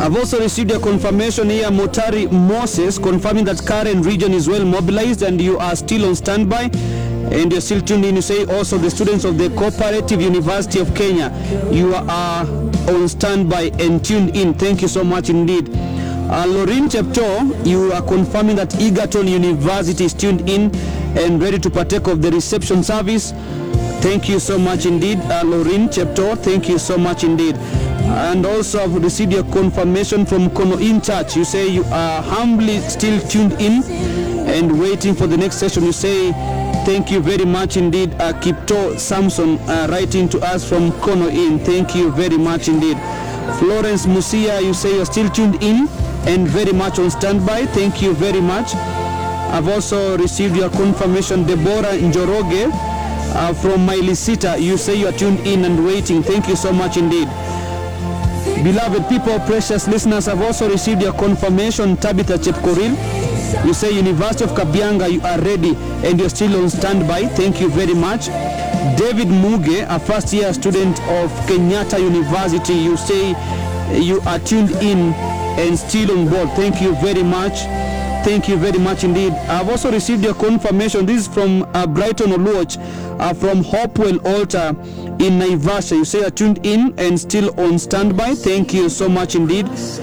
I've also received a confirmation here, Motari Moses, confirming that Karen region is well mobilized and you are still on standby. And you're still tuned in. You say also the students of the Cooperative University of Kenya, you are on standby and tuned in. Thank you so much indeed. Lauren Chepto, you are confirming that Egerton University is tuned in and ready to partake of the reception service. Thank you so much indeed, Lauren Chepto. Thank you so much indeed. And also I've received your confirmation from Konoin Church. You say you are humbly still tuned in and waiting for the next session. You say thank you very much indeed, Kipto Samson, writing to us from Konoin. Thank you very much indeed. Florence Musia, you say you're still tuned in and very much on standby. Thank you very much. I've also received your confirmation, Deborah Njoroge from Mailisita. You say you are tuned in and waiting. Thank you so much indeed. Beloved people, precious listeners, I've also received your confirmation, Tabitha Chepkoril. You say University of Kabianga, you are ready and you're still on standby. Thank you very much. David Muge, a first year student of Kenyatta University, you say you are tuned in and still on board. Thank you very much. Thank you very much indeed. I've also received your confirmation. This is from Brighton Oluoch from Hopewell Altar in Naivasha. You say you're tuned in and still on standby. Thank you so much indeed.